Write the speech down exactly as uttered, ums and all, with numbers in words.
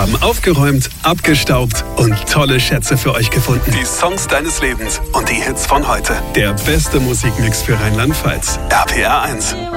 haben aufgeräumt, abgestaubt und tolle Schätze für euch gefunden. Die Songs deines Lebens und die Hits von heute. Der beste Musikmix für Rheinland-Pfalz. R P R eins.